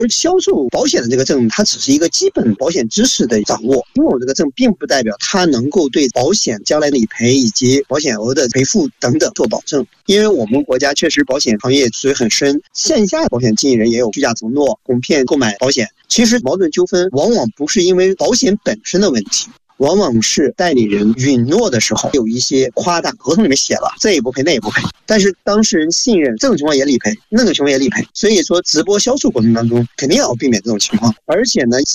而销售保险的这个证，它只是一个基本保险知识的掌握，拥有这个证并不代表它能够对保险将来的理赔以及保险额的赔付等等做保证。因为我们国家确实保险行业水很深，线下保险经纪人也有虚假承诺、哄骗购买保险。其实矛盾纠纷往往不是因为保险本身的问题，往往是代理人允诺的时候有一些夸大，合同里面写了这也不赔那也不赔，但是当事人信任这种情况也理赔，那种情况也理赔。所以说直播销售过程当中肯定要避免这种情况，而且呢